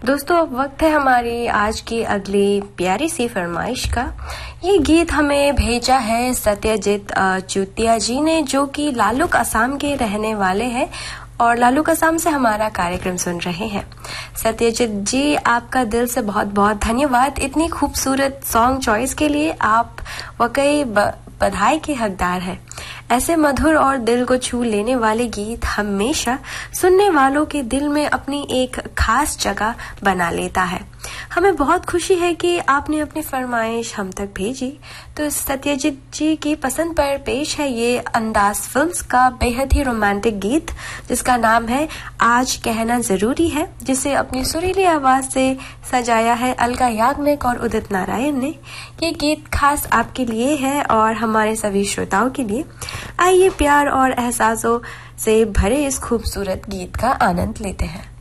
दोस्तों अब वक्त है हमारी आज की अगली प्यारी सी फरमाइश का। ये गीत हमें भेजा है सत्यजीत चूतिया जी ने, जो कि लालुक असम के रहने वाले हैं और लालुक असम से हमारा कार्यक्रम सुन रहे हैं। सत्यजीत जी, आपका दिल से बहुत बहुत धन्यवाद इतनी खूबसूरत सॉन्ग चॉइस के लिए। आप वाकई बधाई के हकदार हैं। ऐसे मधुर और दिल को छू लेने वाले गीत हमेशा सुनने वालों के दिल में अपनी एक खास जगह बना लेता है। हमें बहुत खुशी है कि आपने अपनी फरमाइश हम तक भेजी। तो सत्यजीत जी की पसंद पर पेश है ये अंदाज फिल्म्स का बेहद ही रोमांटिक गीत जिसका नाम है आज कहना जरूरी है, जिसे अपनी सुरीली आवाज से सजाया है अलका याग्निक और उदित नारायण ने। ये गीत खास आपके लिए है और हमारे सभी श्रोताओं के लिए। आइए प्यार और एहसासों से भरे इस खूबसूरत गीत का आनंद लेते हैं।